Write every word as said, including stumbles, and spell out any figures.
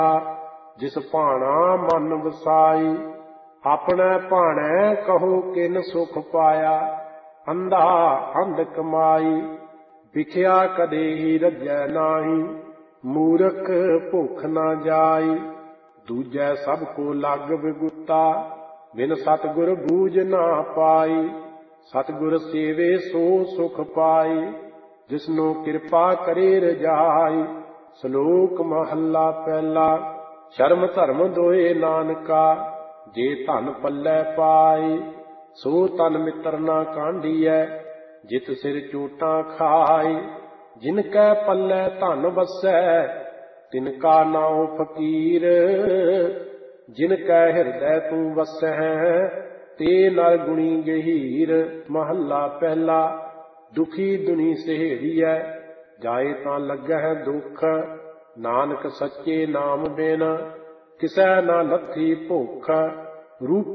जिस भाणा मन वसाई। अपने भाणे कहो किन सुख पाया, अंधा अंध कमाई। विख्या कदे ही रजै नाही, मूरख भुख न जाई। दूजै सब को लग विगुता, बिन सतगुर बूझ ना पाई। सतगुर सेवे सो सुख पाई, जिसनो कृपा करे रजाई। श्लोक महला पहला। शर्म धर्म दोए नानका, जे धन पल्लै पाई। सो तन मित्र ना कांढियै, जित सिर चोटां खाई। जिनकै पल्लै धन वसै, तिनका नाउँ फकीर। जिनकै हिरदै तू वसैं, ते नर गुणी गहीर। महला पहला। दुखी दुनी सहेड़ियै, जाए तां लगै दुख। नानक सच्चे नाम बिन, किसै ना लथी भुख। रूप